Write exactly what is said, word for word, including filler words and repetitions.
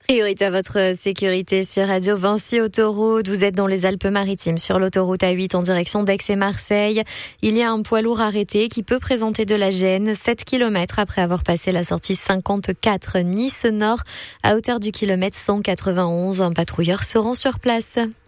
Priorité à votre sécurité sur Radio Vinci Autoroute. Vous êtes dans les Alpes-Maritimes sur l'autoroute A huit en direction d'Aix et Marseille. Il y a un poids lourd arrêté qui peut présenter de la gêne sept kilomètres après avoir passé la sortie cinquante-quatre Nice Nord à hauteur du kilomètre cent quatre-vingt-onze. Un patrouilleur se rend sur place.